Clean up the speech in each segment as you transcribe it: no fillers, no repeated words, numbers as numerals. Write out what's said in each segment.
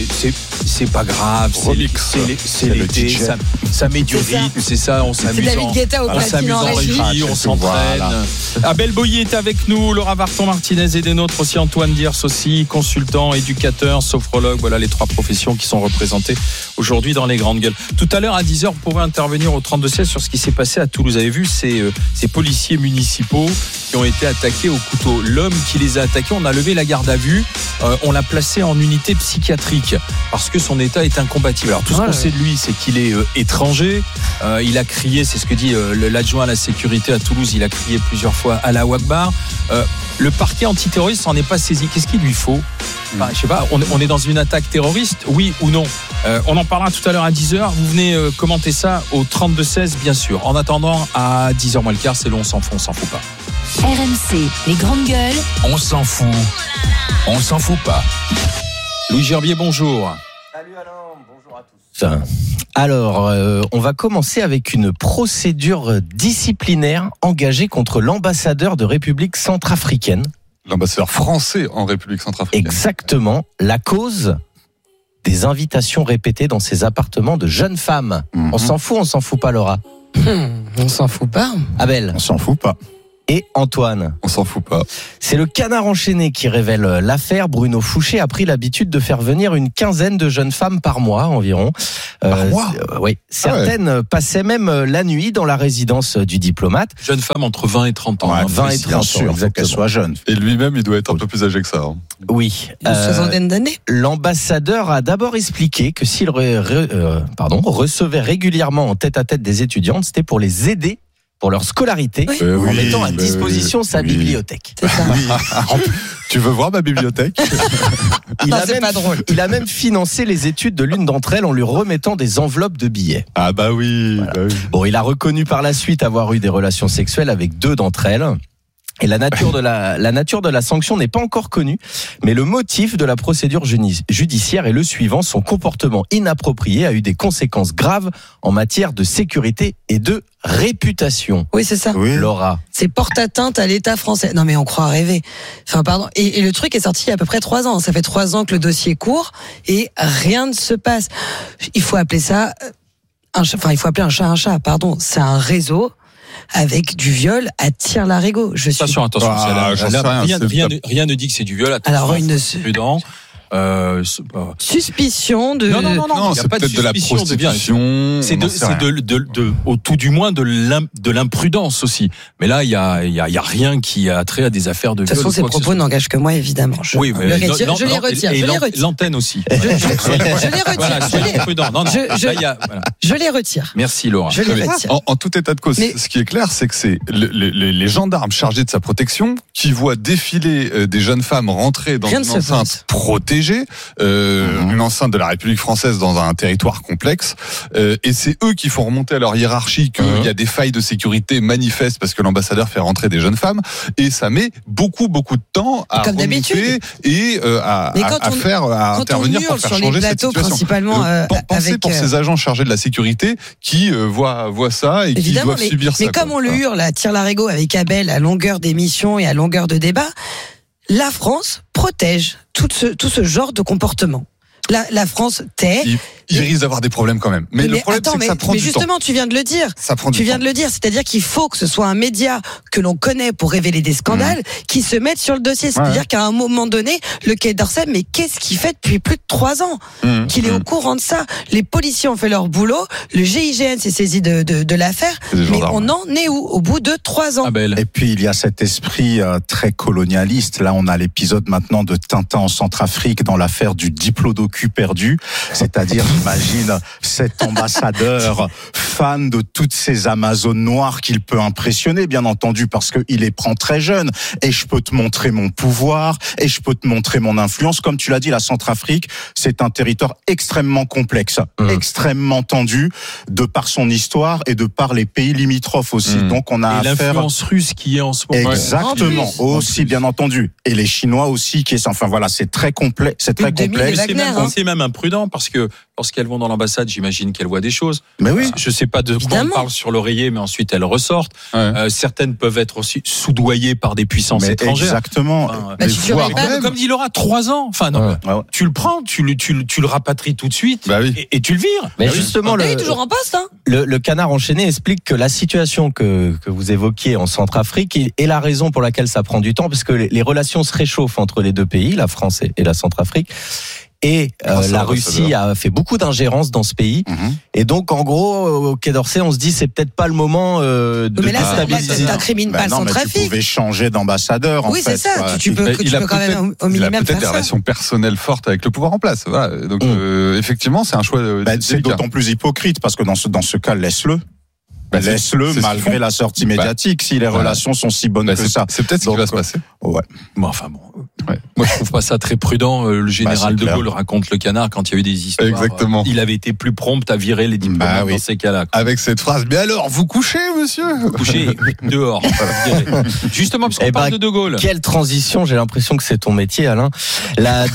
c'est pas grave. C'est l'été, ça met du rythme, c'est ça, on s'amuse en régie, on s'entraîne. Abel Boyer est avec nous, Laura Varton-Martinez et des nôtres aussi, Antoine Diers aussi, consultant, éducateur, sophrologue, voilà les 3 professions qui sont représentées aujourd'hui dans les grandes gueules. Tout à l'heure à 10h, vous pourrez intervenir au 32-16 sur ce qui s'est passé à Toulouse. Vous avez vu ces policiers municipaux qui ont été attaqués au couteau. L'homme qui les a attaqués, on a levé la garde à vue, on l'a placé en unité psychiatrique parce que son état est incompatible. Alors tout ce qu'on sait de lui, c'est qu'il est étranger. Il a crié, c'est ce que dit l'adjoint à la sécurité à Toulouse, il a crié plusieurs fois Allahu Akbar. Le parquet antiterroriste s'en est pas saisi. Qu'est-ce qu'il lui faut ? Enfin, je sais pas, on est dans une attaque terroriste, oui ou non ? On en parlera tout à l'heure à 10h. Vous venez commenter ça au 32-16, bien sûr. En attendant, à 10h moins le quart, c'est long, on s'en fout pas. RMC, les grandes gueules. On s'en fout. On s'en fout pas. Louis Gerbier, bonjour. Salut Alain, bonjour à tous. Alors, on va commencer avec une procédure disciplinaire engagée contre l'ambassadeur de République centrafricaine. L'ambassadeur français en République centrafricaine. Exactement. La cause des invitations répétées dans ses appartements de jeunes femmes. On s'en fout pas, Laura ? On s'en fout pas. Abel ? On s'en fout pas. Et Antoine. On s'en fout pas. C'est le Canard enchaîné qui révèle l'affaire. Bruno Fouché a pris l'habitude de faire venir une quinzaine de jeunes femmes par mois environ. Par mois ? Oui. Certaines passaient même la nuit dans la résidence du diplomate. Jeune femme entre 20 et 30 ans. Ouais, 20 et 30 ans, exactement. Qu'elle soit jeune. Et lui-même, il doit être un peu plus âgé que ça. Oui. Une soixantaine d'années. L'ambassadeur a d'abord expliqué que s'il recevait régulièrement en tête-à-tête des étudiantes, c'était pour les aider pour leur scolarité, en mettant à disposition sa bibliothèque. C'est ça. Tu veux voir ma bibliothèque ? Pas drôle. Il a même financé les études de l'une d'entre elles en lui remettant des enveloppes de billets. Ah bah oui. Voilà. Bah oui. Bon, il a reconnu par la suite avoir eu des relations sexuelles avec 2 d'entre elles. Et la nature de la sanction n'est pas encore connue, mais le motif de la procédure judiciaire est le suivant: son comportement inapproprié a eu des conséquences graves en matière de sécurité et de réputation. Oui, c'est ça. Oui. Laura. C'est porte-atteinte à l'État français. Non, mais on croit rêver. Enfin, pardon. Et le truc est sorti il y a à peu près 3 ans. Ça fait 3 ans que le dossier court et rien ne se passe. Il faut appeler ça il faut appeler un chat, pardon. C'est un réseau avec du viol à Tire-Larigot. Attention, rien ne dit que c'est du viol. Attention, Alors, prudent. Suspicion de... Non, il n'y a c'est pas de peut-être de la prostitution. C'est au tout du moins de l'imprudence aussi. Mais là, il y a rien qui a trait à des affaires de viol. De toute façon, ces propos n'engagent que moi, évidemment. Je les retire. L'antenne aussi. Je les retire. Voilà, soyez prudents. Je les retire. Merci Laura. Je les retire. En tout état de cause, ce qui est clair, c'est que c'est les gendarmes chargés de sa protection qui voient défiler des jeunes femmes rentrer dans une enceinte protégée, une enceinte de la République française dans un territoire complexe, et c'est eux qui font remonter à leur hiérarchie qu'il y a des failles de sécurité manifestes parce que l'ambassadeur fait rentrer des jeunes femmes, et ça met beaucoup de temps à remonter et à intervenir pour faire changer cette situation. Pensez pour ces agents chargés de la sécurité qui voient ça et qui doivent subir ça. Mais comme on le hurle à Tire-Larigot avec Abel à longueur d'émission et à longueur de débat, la France protège tout ce genre de comportement. La France tait. Il risque d'avoir des problèmes quand même. Mais le problème, c'est que ça prend du temps. Mais justement, tu viens de le dire. C'est-à-dire qu'il faut que ce soit un média que l'on connaît pour révéler des scandales qui se mette sur le dossier. C'est-à-dire qu'à un moment donné, le Quai d'Orsay, mais qu'est-ce qu'il fait depuis plus de 3 ans qu'il est au courant de ça? Les policiers ont fait leur boulot, le GIGN s'est saisi de l'affaire, mais on en est où au bout de 3 ans? Et puis il y a cet esprit très colonialiste. Là, on a l'épisode maintenant de Tintin en Centrafrique dans l'affaire du diplodocus perdu, c'est-à-dire imagine cet ambassadeur fan de toutes ces Amazones noires qu'il peut impressionner, bien entendu, parce qu'il les prend très jeunes. Et je peux te montrer mon pouvoir, et je peux te montrer mon influence. Comme tu l'as dit, la Centrafrique, c'est un territoire extrêmement complexe, extrêmement tendu, de par son histoire et de par les pays limitrophes aussi. Donc on a affaire... l'influence russe qui est en ce moment. Exactement, aussi bien entendu. Et les Chinois aussi, c'est très complet, c'est très complexe. C'est même imprudent parce que lorsqu'elles vont dans l'ambassade, j'imagine qu'elles voient des choses. Mais oui. Je sais pas de quoi on parle sur l'oreiller, mais ensuite elles ressortent. Ouais. Certaines peuvent être aussi soudoyées par des puissances étrangères. Exactement. Comme dit Laura, 3 ans. Enfin, non, tu le prends, tu le rapatries tout de suite et tu le vires. Mais justement, il est toujours en poste. Hein. Le Canard enchaîné explique que la situation que vous évoquiez en Centrafrique est la raison pour laquelle ça prend du temps, parce que les relations se réchauffent entre les deux pays, la France et la Centrafrique. Et la Russie a fait beaucoup d'ingérences dans ce pays. Et donc, en gros, au Quai d'Orsay, on se dit c'est peut-être pas le moment de déstabiliser. T'incrimines pas le Centrafrique. Tu pouvais changer d'ambassadeur. Oui, c'est ça. Tu peux quand même au minimum faire ça. Il a peut-être des relations personnelles fortes avec le pouvoir en place. Voilà. Donc, effectivement, c'est un choix. C'est d'autant plus hypocrite parce que dans ce cas, laisse-le. Laisse-le malgré la sortie médiatique si les relations sont si bonnes que ça. C'est peut-être ce qui va se passer. Ouais. Bon, enfin bon. Ouais. Moi, je trouve pas ça très prudent. Le général de Gaulle raconte le Canard quand il y a eu des histoires. Exactement. Il avait été plus prompt à virer les diplomates dans ces cas-là. Avec cette phrase, mais alors, vous couchez, monsieur? Vous couchez dehors. Justement, parce qu'on parle de Gaulle. Quelle transition, j'ai l'impression que c'est ton métier, Alain. La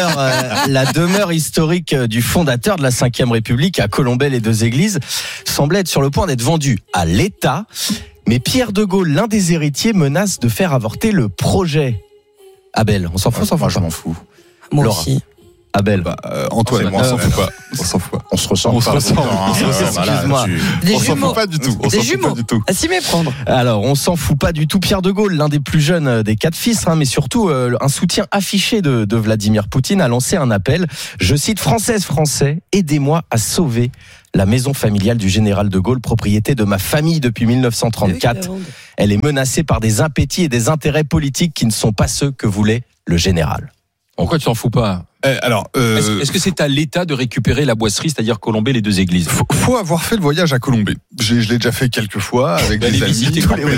demeure historique du fondateur de la Ve République à Colombey-les-Deux-Églises semblait être sur le point d'être vendue à l'État. Mais Pierre de Gaulle, l'un des héritiers, menace de faire avorter le projet. Abel, on s'en fout, Moi, je m'en fous. Moi Laura. aussi. Abel. Antoine, moi, on s'en fout pas. On s'en fout pas. On se ressemble pas. Excuse-moi. Des on s'en jumeaux. fout pas du tout. Des jumeaux. À s'y méprendre. Alors, on s'en fout pas du tout. Pierre de Gaulle, l'un des plus jeunes des 4 fils, mais surtout un soutien affiché de Vladimir Poutine, a lancé un appel. Je cite: Françaises, Français, aidez-moi à sauver la maison familiale du général de Gaulle, propriété de ma famille depuis 1934. Elle est menacée par des impétits et des intérêts politiques qui ne sont pas ceux que voulait le général. Pourquoi tu t'en fous pas? Est-ce que c'est à l'État de récupérer la boisserie, c'est-à-dire Colombey-les-Deux-Églises? Faut avoir fait le voyage à Colombey. Je l'ai déjà fait quelques fois avec des amis. Tous les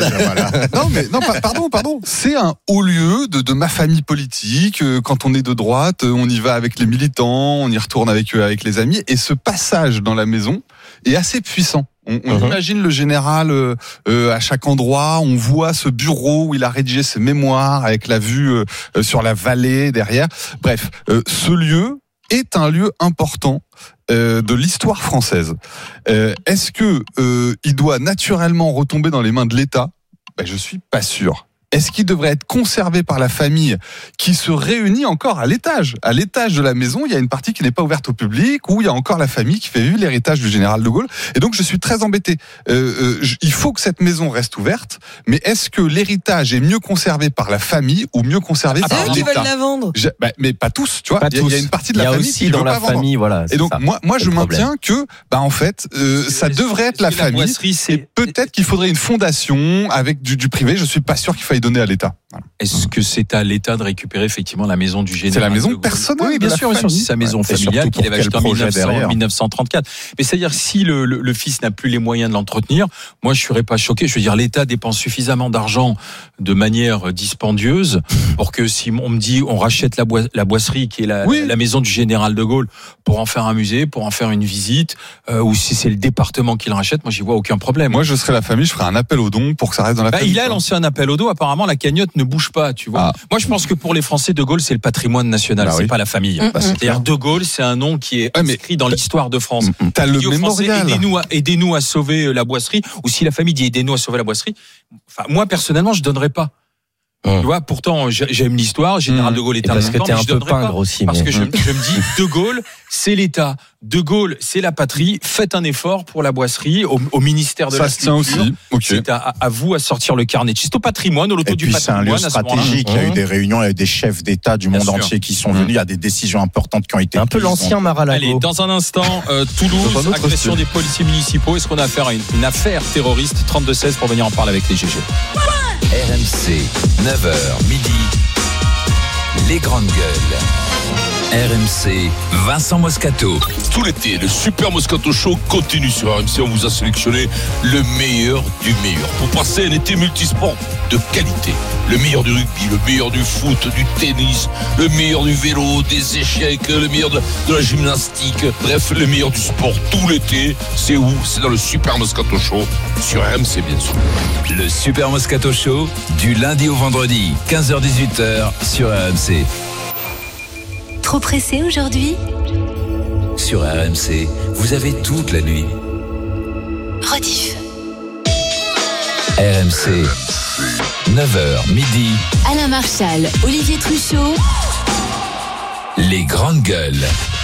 week-ends. Pardon. C'est un haut lieu de ma famille politique. Quand on est de droite, on y va avec les militants, on y retourne avec les amis. Et ce passage dans la maison est assez puissant. On imagine le général à chaque endroit, on voit ce bureau où il a rédigé ses mémoires avec la vue sur la vallée derrière. Bref, ce lieu est un lieu important de l'histoire française. Est-ce que il doit naturellement retomber dans les mains de l'État? Je suis pas sûr. Est-ce qu'il devrait être conservé par la famille qui se réunit encore à l'étage? À l'étage de la maison, il y a une partie qui n'est pas ouverte au public, où il y a encore la famille qui fait vivre l'héritage du général de Gaulle. Et donc, je suis très embêté. Il faut que cette maison reste ouverte, mais est-ce que l'héritage est mieux conservé par la famille ou mieux conservé par l'État? C'est eux qui veulent la vendre. Mais pas tous, tu vois. Il y a une partie de la famille qui dans veut la pas famille, vendre. voilà. Et donc, moi, je maintiens que, en fait, ça devrait être la famille. Et peut-être qu'il faudrait une fondation avec du privé. Je suis pas sûr qu'il faille donner à l'État. Voilà. Est-ce que c'est à l'État de récupérer effectivement la maison du général? C'est la maison personnelle. Oui, bien sûr, c'est sa maison familiale qu'il avait achetée en 1934. Mais c'est-à-dire, si le fils n'a plus les moyens de l'entretenir, moi je serais pas choqué. Je veux dire, l'État dépense suffisamment d'argent de manière dispendieuse pour que si on me dit on rachète la boisserie qui est la maison du général de Gaulle pour en faire un musée, pour en faire une visite, ou si c'est le département qui le rachète, moi j'y vois aucun problème. Moi je serais la famille, je ferais un appel aux dons pour que ça reste dans la famille. Il a lancé un appel aux dons. Apparemment la cagnotte ne bouge pas, tu vois. Moi je pense que pour les Français, de Gaulle c'est le patrimoine national, c'est pas la famille. C'est-à-dire de Gaulle c'est un nom qui est inscrit dans l'histoire de France. T'as le mémorial. Aidez-nous à sauver la boisserie, ou si la famille dit aidez-nous à sauver la boisserie, moi personnellement je donnerais pas. Tu vois, pourtant j'aime l'histoire, général de Gaulle est un parce que t'es un peu pingre aussi. Parce que je me dis, de Gaulle c'est l'État, de Gaulle c'est la patrie, faites un effort pour la boisserie, au ministère de la Culture. Ça se tient aussi. Okay. C'est à vous à sortir le carnet. C'est au patrimoine, au loto du patrimoine. C'est un lieu stratégique, il y a eu des réunions, il y a eu des chefs d'État du monde entier qui sont venus, il y a des décisions importantes qui ont été prises. Un peu l'ancien Mar-a-Lago. Allez, dans un instant, Toulouse, agression des policiers municipaux, est-ce qu'on a affaire à une affaire terroriste? 32-16 pour venir en parler avec les GG. RMC, 9h midi, les grandes gueules. RMC, Vincent Moscato. Tout l'été, le Super Moscato Show continue sur RMC. On vous a sélectionné le meilleur du meilleur pour passer un été multisport de qualité. Le meilleur du rugby, le meilleur du foot, du tennis, le meilleur du vélo, des échecs, le meilleur de la gymnastique. Bref, le meilleur du sport tout l'été. C'est où? C'est dans le Super Moscato Show sur RMC, bien sûr. Le Super Moscato Show, du lundi au vendredi, 15h-18h sur RMC. Trop pressé aujourd'hui ? sur RMC, vous avez toute la nuit. Rediff. RMC, 9h, midi. Alain Marchal, Olivier Truchot. Les grandes gueules.